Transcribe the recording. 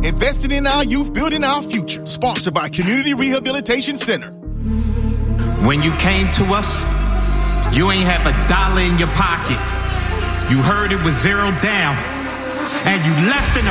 Investing in our youth, building our future. Sponsored by Community Rehabilitation Center. When you came to us, you ain't have $1 in your pocket. You heard it was 0 down, and you left in a